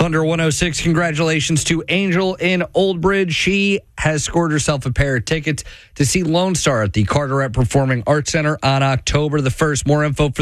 Thunder 106, congratulations to Angel in Old Bridge. She has scored herself a pair of tickets to see Lone Star at the Carteret Performing Arts Center on October the 1st. More info for